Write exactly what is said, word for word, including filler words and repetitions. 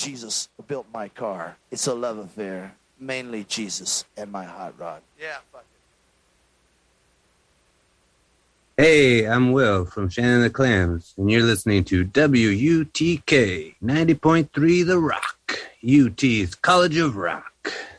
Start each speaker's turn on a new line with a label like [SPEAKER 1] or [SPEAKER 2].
[SPEAKER 1] Jesus who built my car. It's a love affair. Mainly Jesus and my hot rod. Yeah, fuck it.
[SPEAKER 2] Hey, I'm Will from Shannon the Clams, and you're listening to W U T K ninety point three The Rock, U T's College of Rock.